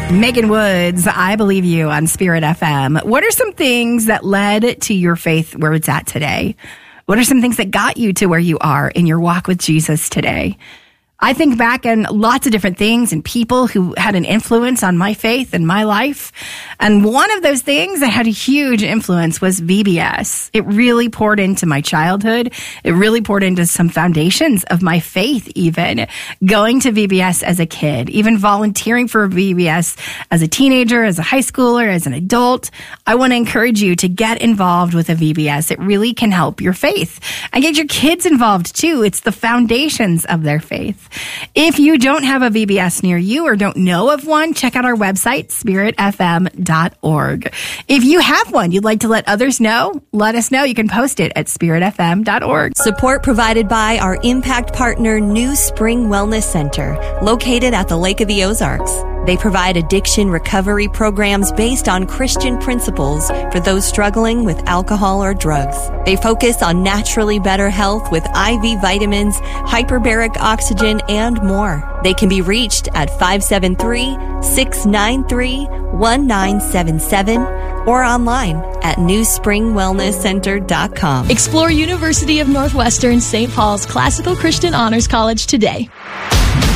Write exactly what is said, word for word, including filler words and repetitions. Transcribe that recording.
Megan Woods, I Believe You on Spirit F M. What are some things that led to your faith where it's at today? What are some things that got you to where you are in your walk with Jesus today? I think back on lots of different things and people who had an influence on my faith and my life. And one of those things that had a huge influence was V B S. It really poured into my childhood. It really poured into some foundations of my faith even. Going to V B S as a kid, even volunteering for V B S as a teenager, as a high schooler, as an adult. I want to encourage you to get involved with a V B S. It really can help your faith. And get your kids involved too. It's the foundations of their faith. If you don't have a V B S near you or don't know of one, check out our website, spirit f m dot org. If you have one you'd like to let others know, let us know. You can post it at spirit f m dot org. Support provided by our impact partner, New Spring Wellness Center, located at the Lake of the Ozarks. They provide addiction recovery programs based on Christian principles for those struggling with alcohol or drugs. They focus on naturally better health with I V vitamins, hyperbaric oxygen, and more. They can be reached at five seven three, six nine three, one nine seven seven or online at new spring wellness center dot com. Explore University of Northwestern Saint Paul's Classical Christian Honors College today.